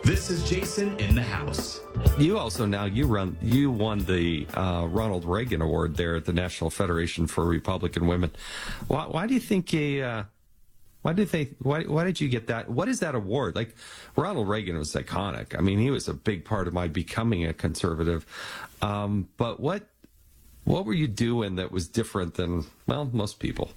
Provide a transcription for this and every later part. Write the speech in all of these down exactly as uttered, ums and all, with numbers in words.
This is Jason in the house. You also now you run you won the uh, Ronald Reagan Award there at the National Federation for Republican Women. Why, why do you think a uh, why did they why why did you get that? What is that award? Like, Ronald Reagan was iconic. I mean, he was a big part of my becoming a conservative. Um, but what what were you doing that was different than, well, most people?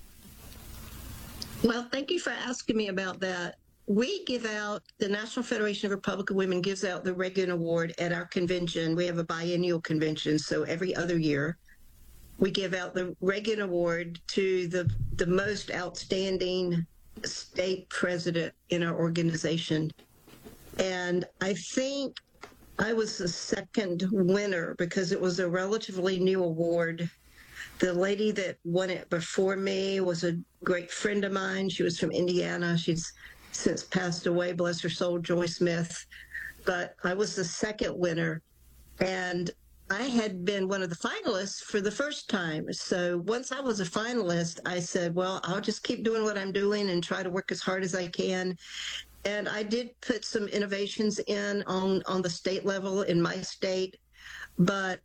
Well, thank you for asking me about that. We give out, the National Federation of Republican Women gives out the Reagan Award at our convention. We have a biennial convention, so every other year we give out the Reagan Award to the, the most outstanding state president in our organization. And I think I was the second winner because it was a relatively new award. The lady that won it before me was a great friend of mine. She was from Indiana. She's since passed away, bless her soul, Joy Smith. But I was the second winner, and I had been one of the finalists for the first time. So once I was a finalist, I said, well, I'll just keep doing what I'm doing and try to work as hard as I can. And I did put some innovations in on, on the state level in my state, but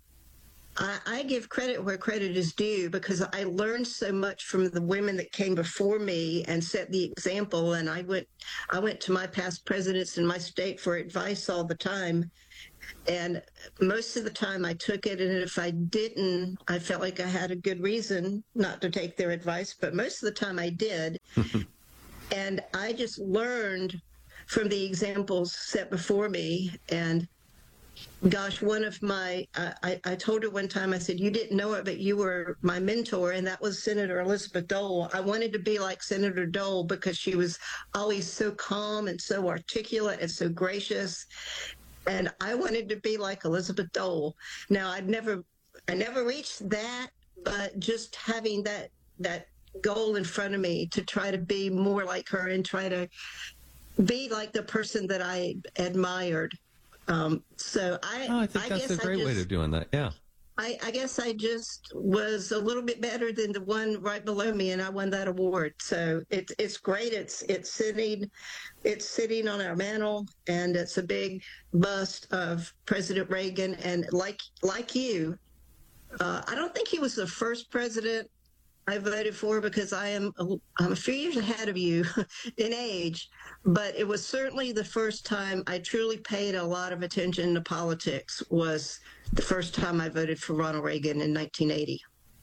I, I give credit where credit is due because I learned so much from the women that came before me and set the example. And I went, I went to my past presidents in my state for advice all the time. And most of the time I took it. And if I didn't, I felt like I had a good reason not to take their advice. But most of the time I did. And I just learned from the examples set before me. And gosh, one of my, uh, I, I told her one time, I said, you didn't know it, but you were my mentor, and that was Senator Elizabeth Dole. I wanted to be like Senator Dole because she was always so calm and so articulate and so gracious. And I wanted to be like Elizabeth Dole. Now, I'd never, I never reached that, but just having that, that goal in front of me to try to be more like her and try to be like the person that I admired. Um, so I, oh, I think I that's guess a great I just, way of doing that. Yeah. I, I guess I just was a little bit better than the one right below me, and I won that award. So it's it's great. It's it's sitting, it's sitting on our mantle, and it's a big bust of President Reagan. And like like you, uh, I don't think he was the first president I voted for because I am a, I'm a few years ahead of you in age, but it was certainly the first time I truly paid a lot of attention to politics. Was the first time I voted for Ronald Reagan in nineteen eighty.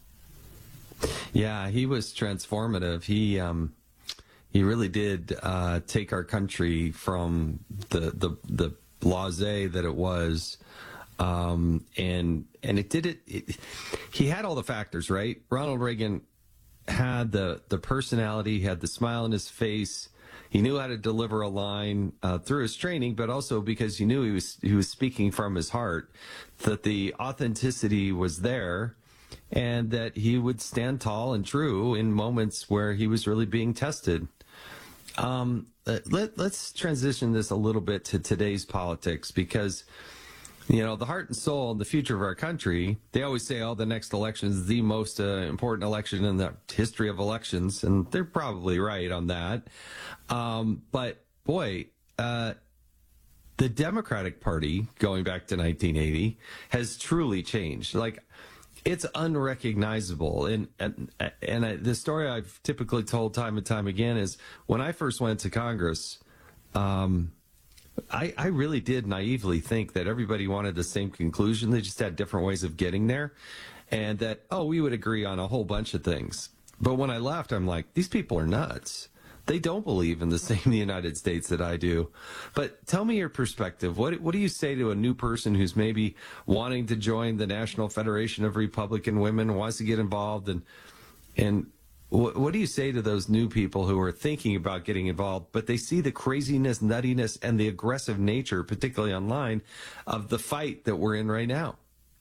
Yeah, he was transformative. He um, he really did uh, take our country from the the the blasé that it was. Um, and and it did it, it. He had all the factors, right? Ronald Reagan had the the personality, had the smile on his face. He knew how to deliver a line uh, through his training, but also because he knew he was he was speaking from his heart, that the authenticity was there, and that he would stand tall and true in moments where he was really being tested. Um, let, let's transition this a little bit to today's politics, because, you know, the heart and soul and the future of our country, they always say, oh, the next election is the most uh, important election in the history of elections. And they're probably right on that. Um, but, boy, uh, the Democratic Party, going back to nineteen eighty, has truly changed. Like, it's unrecognizable. And, and, and I, the story I've typically told time and time again is when I first went to Congress, um, I, I really did naively think that everybody wanted the same conclusion. They just had different ways of getting there. And that, oh, we would agree on a whole bunch of things. But when I left, I'm like, these people are nuts. They don't believe in the same United States that I do. But tell me your perspective. What, what do you say to a new person who's maybe wanting to join the National Federation of Republican Women, wants to get involved, and and What, what do you say to those new people who are thinking about getting involved, but they see the craziness, nuttiness, and the aggressive nature, particularly online, of the fight that we're in right now?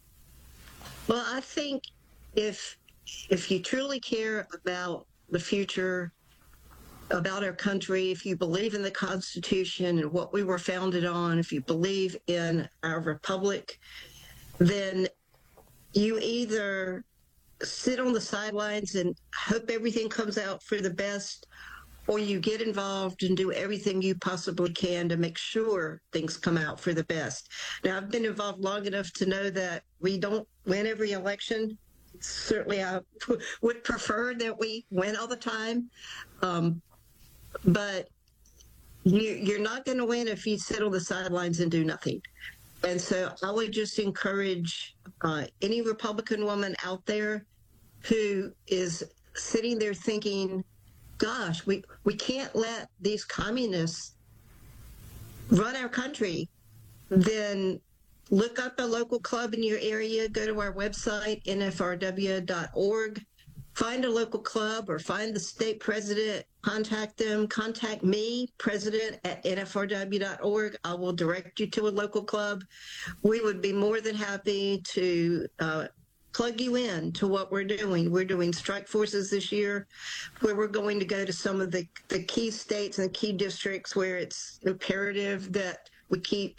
Well, I think if if you truly care about the future, about our country, if you believe in the Constitution and what we were founded on, if you believe in our republic, then you either sit on the sidelines and hope everything comes out for the best, or you get involved and do everything you possibly can to make sure things come out for the best. Now, I've been involved long enough to know that we don't win every election. Certainly, I would prefer that we win all the time. Um, but you, you're not going to win if you sit on the sidelines and do nothing. And so I would just encourage uh, any Republican woman out there who is sitting there thinking, gosh, we, we can't let these communists run our country, then look up a local club in your area, go to our website, N F R W dot org, find a local club or find the state president, contact them, contact me, president at N F R W dot org. I will direct you to a local club. We would be more than happy to uh, plug you in to what we're doing. We're doing strike forces this year, where we're going to go to some of the, the key states and key districts where it's imperative that we keep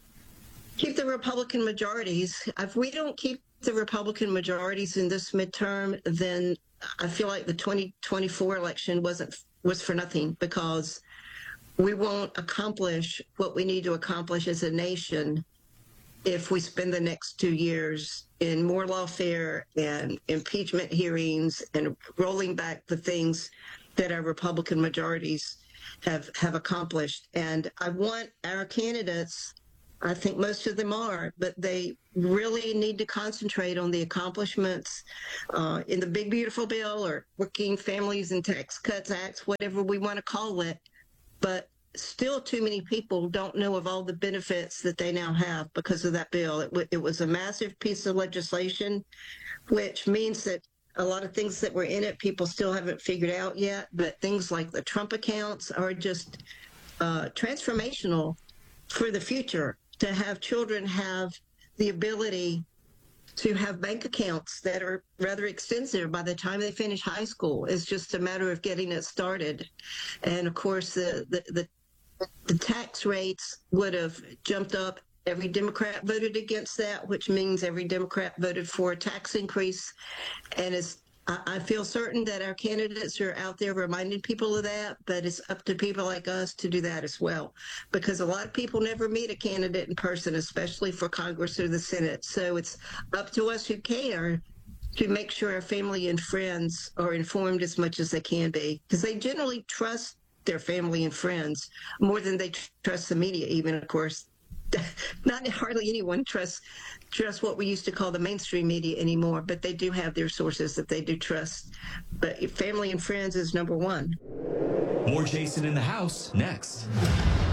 keep the Republican majorities. If we don't keep the Republican majorities in this midterm, then I feel like the twenty twenty-four election wasn't was for nothing, because we won't accomplish what we need to accomplish as a nation if we spend the next two years in more lawfare and impeachment hearings and rolling back the things that our Republican majorities have have accomplished. And I want our candidates, I think most of them are, but they really need to concentrate on the accomplishments uh, in the Big Beautiful Bill or Working Families and Tax Cuts Acts, whatever we want to call it. But still too many people don't know of all the benefits that they now have because of that bill. It, w- it was a massive piece of legislation, which means that a lot of things that were in it, people still haven't figured out yet. But things like the Trump accounts are just uh, transformational for the future. To have children have the ability to have bank accounts that are rather extensive by the time they finish high school. It's just a matter of getting it started. And of course, the, the, the, the tax rates would have jumped up. Every Democrat voted against that, which means every Democrat voted for a tax increase. And it's I feel certain that our candidates are out there reminding people of that, but it's up to people like us to do that as well, because a lot of people never meet a candidate in person, especially for Congress or the Senate. So it's up to us who care to make sure our family and friends are informed as much as they can be, because they generally trust their family and friends more than they trust the media, even, of course. Not hardly anyone trusts trusts what we used to call the mainstream media anymore, but they do have their sources that they do trust. But family and friends is number one. More Jason in the House next.